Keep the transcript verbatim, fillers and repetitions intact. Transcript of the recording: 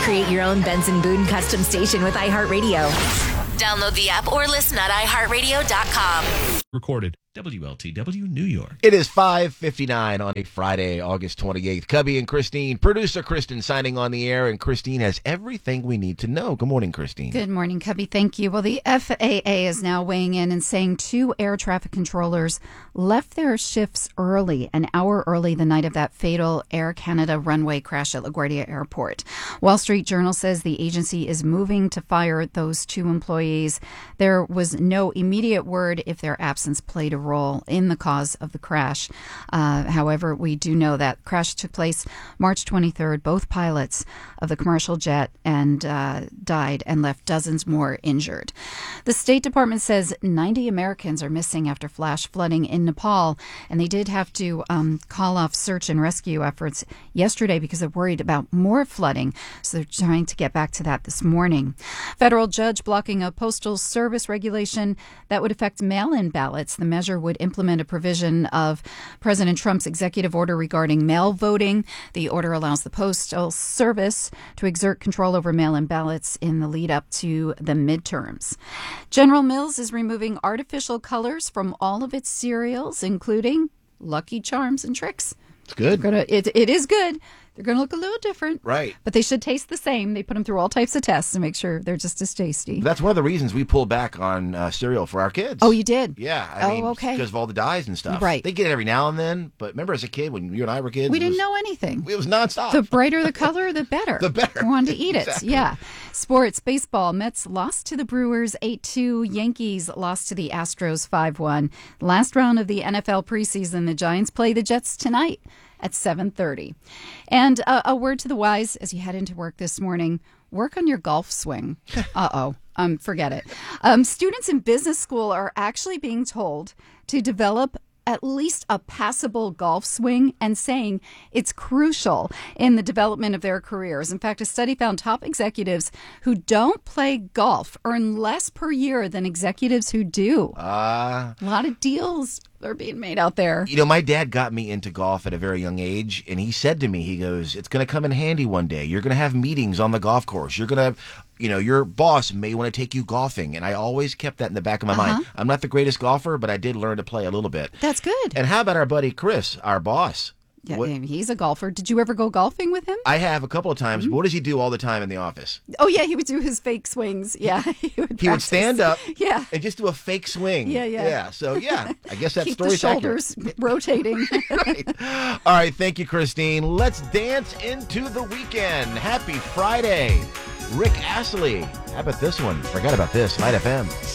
Create your own Benson Boone custom station with iHeartRadio. Download the app or listen at i heart radio dot com. Recorded. W L T W, New York. It is five fifty-nine on a Friday, August twenty-eighth. Cubby and Christine, producer Kristen signing on the air, and Christine has everything we need to know. Good morning, Christine. Good morning, Cubby. Thank you. Well, the F A A is now weighing in and saying two air traffic controllers left their shifts early, an hour early the night of that fatal Air Canada runway crash at LaGuardia Airport. Wall Street Journal says the agency is moving to fire those two employees. There was no immediate word if their absence played a role in the cause of the crash. Uh, however, we do know that crash took place March twenty-third. Both pilots of the commercial jet and uh, died and left dozens more injured. The State Department says ninety Americans are missing after flash flooding in Nepal, and they did have to um, call off search and rescue efforts yesterday because they're worried about more flooding. So they're trying to get back to that this morning. Federal judge blocking a postal service regulation that would affect mail-in ballots. The measure would implement a provision of President Trump's executive order regarding mail voting. The order allows the Postal Service to exert control over mail-in ballots in the lead up to the midterms. General Mills is removing artificial colors from all of its cereals, including Lucky Charms and Trix. It's good. Gonna, it, it is good. They're going to look a little different. Right. But they should taste the same. They put them through all types of tests to make sure they're just as tasty. That's one of the reasons we pulled back on uh, cereal for our kids. Oh, you did? Yeah. I oh, mean, okay. Because of all the dyes and stuff. Right. They get it every now and then. But remember as a kid, when you and I were kids? We it didn't was, know anything. It was nonstop. The brighter the color, the better. The better. We wanted to eat it. Exactly. Yeah. Sports, baseball. Mets lost to the Brewers eight two. Yankees lost to the Astros five one. Last round of the N F L preseason. The Giants play the Jets tonight at seven thirty. And uh, a word to the wise as you head into work this morning. Work on your golf swing. Uh-oh. Um, forget it. Um, students in business school are actually being told to develop at least a passable golf swing, and saying it's crucial in the development of their careers. In fact, a study found top executives who don't play golf earn less per year than executives who do. Uh, a lot of deals are being made out there. You know, my dad got me into golf at a very young age, and he said to me, he goes, it's going to come in handy one day. You're going to have meetings on the golf course. You're going to have, you know, your boss may want to take you golfing. And I always kept that in the back of my Uh-huh. mind. I'm not the greatest golfer, but I did learn to play a little bit. That's good. And how about our buddy Chris, our boss? Yeah, What- he's a golfer. Did you ever go golfing with him? I have a couple of times. Mm-hmm. But what does he do all the time in the office? Oh, yeah, he would do his fake swings. Yeah, he would He would practice. stand up Yeah. and just do a fake swing. Yeah, yeah. Yeah, so yeah, I guess that Keep story's the accurate. shoulders rotating. Right. All right, thank you, Christine. Let's dance into the weekend. Happy Friday. Rick Astley. How about this one? Forgot about this. Light F M.